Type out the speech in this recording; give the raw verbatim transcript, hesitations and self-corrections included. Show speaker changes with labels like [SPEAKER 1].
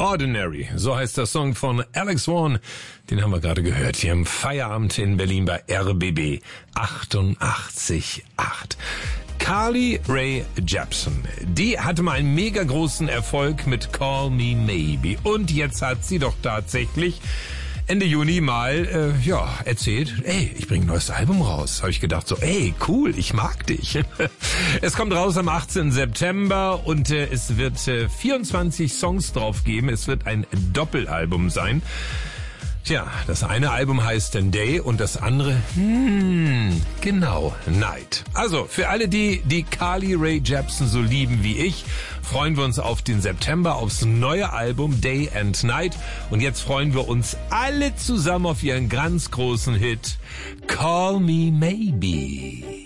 [SPEAKER 1] Ordinary, so heißt der Song von Alex Warren. Den haben wir gerade gehört hier im Feierabend in Berlin bei R B B achtundachtzig Komma acht. Carly Rae Jepsen, die hatte mal einen mega großen Erfolg mit Call Me Maybe. Und jetzt hat sie doch tatsächlich Ende Juni mal, äh, ja, erzählt, ey, ich bringe ein neues Album raus. Habe ich gedacht so, ey, cool, ich mag dich. Es kommt raus am achtzehnten September und äh, es wird äh, vierundzwanzig Songs drauf geben. Es wird ein Doppelalbum sein. Tja, das eine Album heißt dann Day und das andere, hm, genau, Night. Also, für alle die, die Carly Rae Jepsen so lieben wie ich, freuen wir uns auf den September, aufs neue Album Day and Night. Und jetzt freuen wir uns alle zusammen auf ihren ganz großen Hit Call Me Maybe.